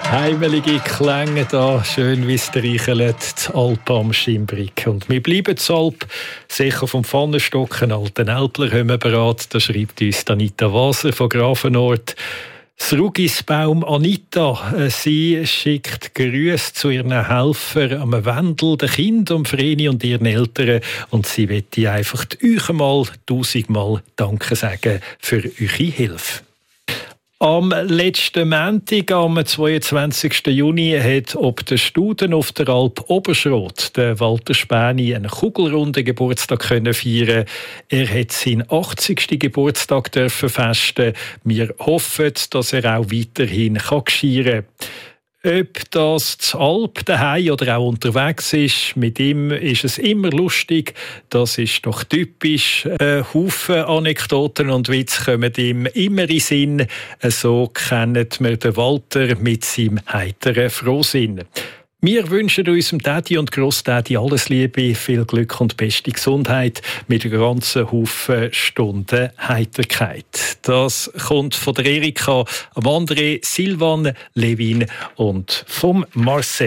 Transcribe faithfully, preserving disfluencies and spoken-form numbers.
Heimelige Klänge da, schön wie es reichelt, die Alp am Schimbrick. Und wir bleiben zur Alp, sicher vom Pfannenstock, einen alten Älpler haben wir bereit. Da schreibt uns Anita Waser von Grafenort. Das Rugisbaum Anita, sie schickt Grüße zu ihren Helfern am Wendel, den Kindern, am Vreni und ihren Eltern. Und sie möchte einfach euch einmal tausendmal Danke sagen für eure Hilfe. Am letzten Montag, am zweiundzwanzigsten Juni, hat ob der Studen auf der Alp Oberschrot der Walter Späni einen kugelrunden Geburtstag können feiern. Er hat seinen achtzigsten Geburtstag dürfen festen. Wir hoffen, dass er auch weiterhin geschieren kann. Ob das zur Alp daheim oder auch unterwegs ist, mit ihm ist es immer lustig. Das ist doch typisch. Ein Haufen Anekdoten und Witze kommen ihm immer in den Sinn. So kennt man den Walter mit seinem heiteren Frohsinn. Wir wünschen unserem Daddy und Grossdaddy alles Liebe, viel Glück und beste Gesundheit mit einem ganzen Haufen Stunden Heiterkeit. Das kommt von der Erika, am anderen Silvan, Levin und vom Marcel.